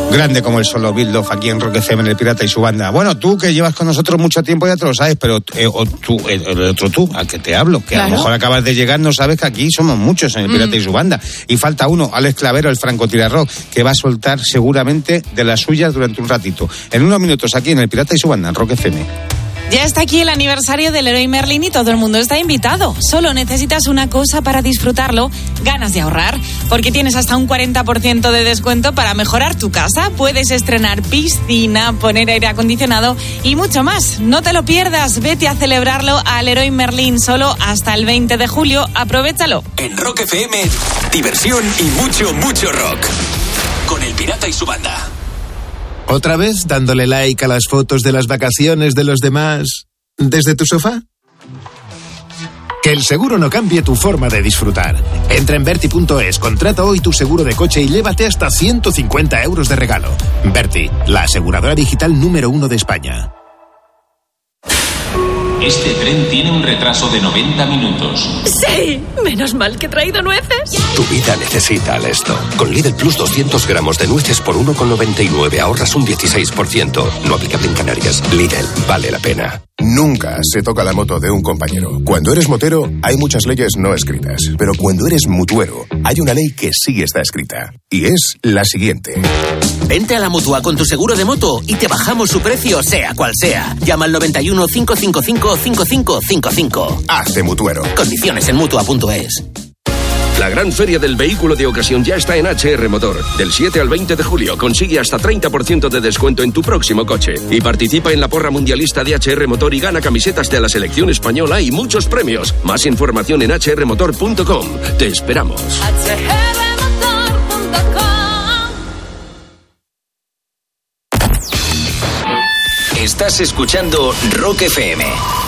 Grande como el solo Bill Love aquí en Rock FM, en El Pirata y su banda. Bueno, tú que llevas con nosotros mucho tiempo ya te lo sabes, pero el otro tú, al que te hablo, que a lo mejor acabas de llegar, no sabes que aquí somos muchos en El Pirata y su banda. Y falta uno, Alex Clavero, el francotirador, que va a soltar seguramente de las suyas durante un ratito. En unos minutos aquí en El Pirata y su banda, en Rock FM. Ya está aquí el aniversario del Leroy Merlin y todo el mundo está invitado. Solo necesitas una cosa para disfrutarlo, ganas de ahorrar, porque tienes hasta un 40% de descuento para mejorar tu casa. Puedes estrenar piscina, poner aire acondicionado y mucho más. No te lo pierdas, vete a celebrarlo al Leroy Merlin solo hasta el 20 de julio. Aprovéchalo. En Rock FM, diversión y mucho rock. Con El Pirata y su banda. ¿Otra vez dándole like a las fotos de las vacaciones de los demás desde tu sofá? Que el seguro no cambie tu forma de disfrutar. Entra en Verti.es, contrata hoy tu seguro de coche y llévate hasta 150 euros de regalo. Verti, la aseguradora digital número 1 de España. Este tren tiene un retraso de 90 minutos. ¡Sí! Menos mal que he traído nueces. Tu vida necesita al esto. Con Lidl Plus 200 gramos de nueces por 1,99 ahorras un 16%. No aplicable en Canarias. Lidl, vale la pena. Nunca se toca la moto de un compañero. Cuando eres motero, hay muchas leyes no escritas. Pero cuando eres mutuero, hay una ley que sí está escrita. Y es la siguiente. Vente a la Mutua con tu seguro de moto y te bajamos su precio, sea cual sea. Llama al 91 555 5555. Hazte mutuero. Condiciones en Mutua.es. La gran feria del vehículo de ocasión ya está en HR Motor. Del 7 al 20 de julio consigue hasta 30% de descuento en tu próximo coche. Y participa en la porra mundialista de HR Motor y gana camisetas de la selección española y muchos premios. Más información en hrmotor.com. Te esperamos. Estás escuchando Rock FM.